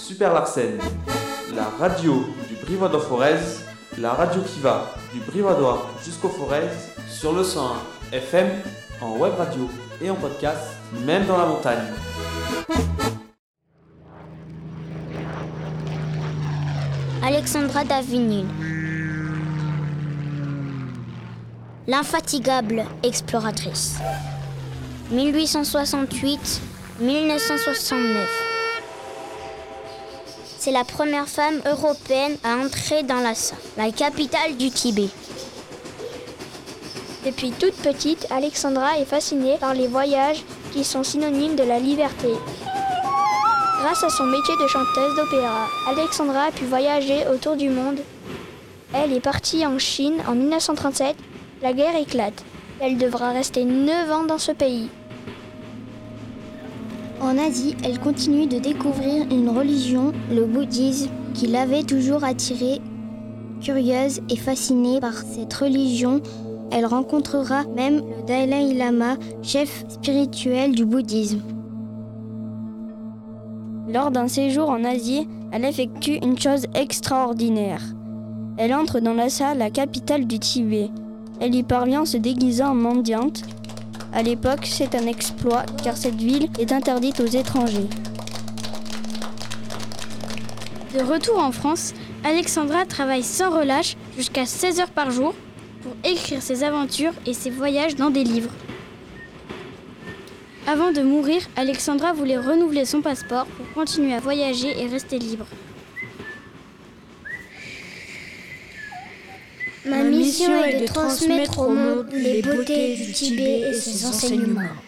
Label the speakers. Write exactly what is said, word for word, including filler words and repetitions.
Speaker 1: Super Larsen, la radio du Brivadois-Forez, la radio qui va du Brivadois jusqu'au Forez sur le cent un F M, en web radio et en podcast, même dans la montagne.
Speaker 2: Alexandra Davinil, l'infatigable exploratrice. mille huit cent soixante-huit à mille neuf cent soixante-neuf. C'est la première femme européenne à entrer dans Lhasa, la capitale du Tibet.
Speaker 3: Depuis toute petite, Alexandra est fascinée par les voyages qui sont synonymes de la liberté. Grâce à son métier de chanteuse d'opéra, Alexandra a pu voyager autour du monde. Elle est partie en Chine en mille neuf cent trente-sept. La guerre éclate. Elle devra rester neuf ans dans ce pays.
Speaker 4: En Asie, elle continue de découvrir une religion, le bouddhisme, qui l'avait toujours attirée. Curieuse et fascinée par cette religion, elle rencontrera même le Dalai Lama, chef spirituel du bouddhisme.
Speaker 5: Lors d'un séjour en Asie, elle effectue une chose extraordinaire. Elle entre dans Lhasa, la capitale du Tibet. Elle y parvient en se déguisant en mendiante. À l'époque, c'est un exploit car cette ville est interdite aux étrangers.
Speaker 3: De retour en France, Alexandra travaille sans relâche jusqu'à seize heures par jour pour écrire ses aventures et ses voyages dans des livres. Avant de mourir, Alexandra voulait renouveler son passeport pour continuer à voyager et rester libre.
Speaker 2: Ma mission est de transmettre au monde les beautés du Tibet et ses enseignements.